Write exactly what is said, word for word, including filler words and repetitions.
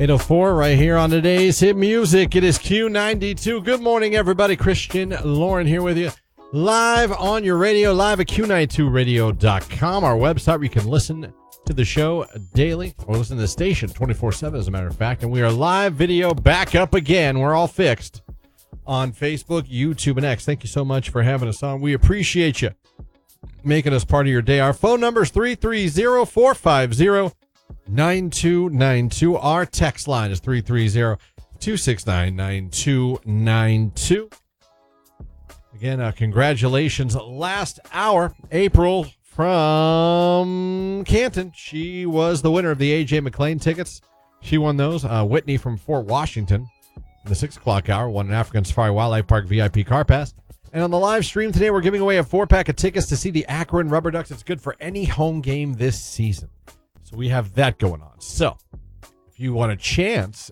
eight oh four right here on today's Hit Music. It is Q ninety-two. Good morning, everybody. Christian Lauren here with you. Live on your radio, live at Q ninety-two radio dot com, our website where you can listen to the show daily or listen to the station twenty-four seven, as a matter of fact. And we are live video back up again. We're all fixed on Facebook, YouTube, and X. Thank you so much for having us on. We appreciate you making us part of your day. Our phone number is three three zero, four five zero, nine two nine two. Our text line is three three zero, two six nine, nine two nine two. Again, uh, congratulations. Last hour, April from Canton. She was the winner of the A J McLean tickets. She won those. Uh, Whitney from Fort Washington in the six o'clock hour won an African Safari Wildlife Park V I P car pass. And on the live stream today, we're giving away a four-pack of tickets to see the Akron Rubber Ducks. It's good for any home game this season. So we have that going on. So if you want a chance